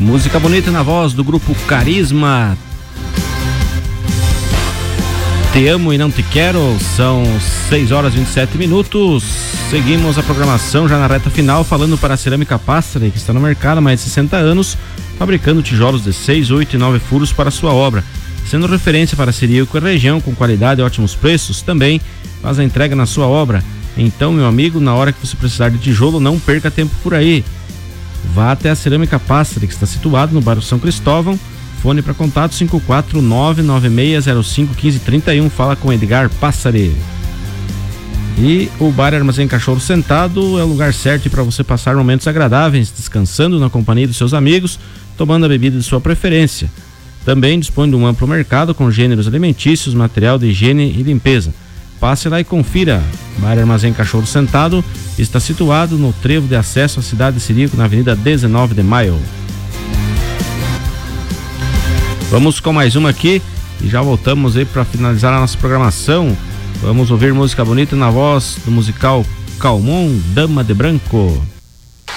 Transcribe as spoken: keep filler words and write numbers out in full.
Música bonita na voz do grupo Carisma. Te amo e não te quero. São seis horas e vinte e sete minutos. Seguimos a programação já na reta final, falando para a Cerâmica Passari, que está no mercado há mais de sessenta anos, fabricando tijolos de seis, oito e nove furos para a sua obra, sendo referência para Ceríaco e região, com qualidade e ótimos preços. Também faz a entrega na sua obra. Então, meu amigo, na hora que você precisar de tijolo, não perca tempo por aí. Vá até a Cerâmica Passari, que está situado no bairro São Cristóvão. Fone para contato cinco quatro nove nove seis zero cinco um cinco três um. Fala com Edgar Passari. E o Bar Armazém Cachorro Sentado é o lugar certo para você passar momentos agradáveis, descansando na companhia dos seus amigos, tomando a bebida de sua preferência. Também dispõe de um amplo mercado com gêneros alimentícios, material de higiene e limpeza. Passe lá e confira. Bar Armazém Cachorro Sentado está situado no trevo de acesso à cidade de Ceríaco, na avenida dezenove de maio. Vamos com mais uma aqui e já voltamos aí para finalizar a nossa programação. Vamos ouvir música bonita na voz do musical Calmon, Dama de Branco.